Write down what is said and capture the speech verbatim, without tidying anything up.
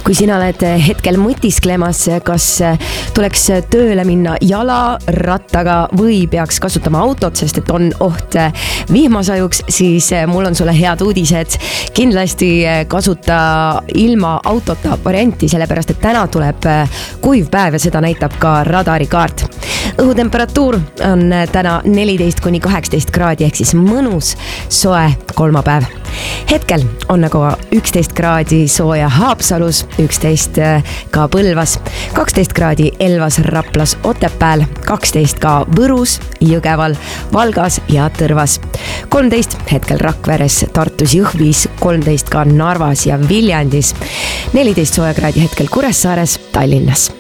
Kui sina oled hetkel mõtisklemas, kas tuleks tööle minna jala, rattaga või peaks kasutama autot, sest et on oht vihmasajuks, siis mul on sulle head uudised. Kindlasti kasuta ilma autota varianti, sellepärast et täna tuleb kuiv päev ja seda näitab ka radarikaart. Õhutemperatuur on täna neliteist kuni kaheksateist kraadi ehk siis mõnus soe kolmapäev. Hetkel on nagu üksteist kraadi sooja Haapsalus, üksteist ka Põlvas, kaksteist kraadi Elvas, Raplas, Otepääl, kaksteist ka Võrus, Jõgeval, Valgas ja Tõrvas, kolmteist hetkel Rakveres, Tartus, Jõhvis, kolmteist ka Narvas ja Viljandis, neliteist sooja kraadi hetkel Kuressaares, Tallinnas.